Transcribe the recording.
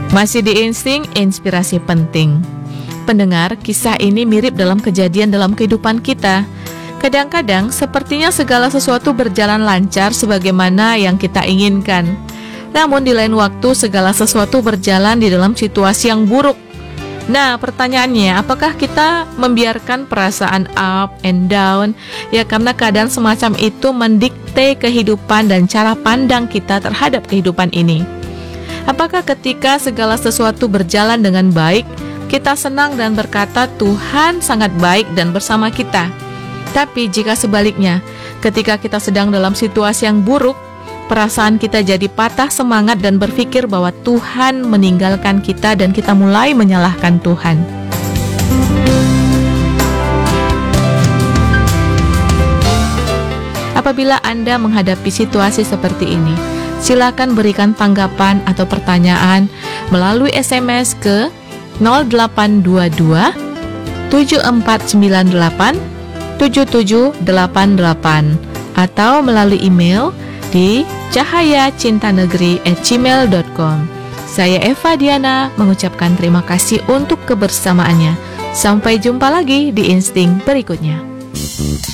Masih di Insting, inspirasi penting. Pendengar, kisah ini mirip dalam kejadian dalam kehidupan kita. Kadang-kadang sepertinya segala sesuatu berjalan lancar sebagaimana yang kita inginkan. Namun di lain waktu segala sesuatu berjalan di dalam situasi yang buruk. Nah, pertanyaannya, apakah kita membiarkan perasaan up and down? Ya, karena keadaan semacam itu mendikte kehidupan dan cara pandang kita terhadap kehidupan ini. Apakah ketika segala sesuatu berjalan dengan baik, kita senang dan berkata Tuhan sangat baik dan bersama kita? Tapi jika sebaliknya, ketika kita sedang dalam situasi yang buruk, perasaan kita jadi patah semangat dan berpikir bahwa Tuhan meninggalkan kita dan kita mulai menyalahkan Tuhan. Apabila Anda menghadapi situasi seperti ini, silakan berikan tanggapan atau pertanyaan melalui SMS ke 0822 7498 7788 atau melalui email di cahayacintanegeri@gmail.com. Saya Eva Diana mengucapkan terima kasih untuk kebersamaannya. Sampai jumpa lagi di Insting berikutnya.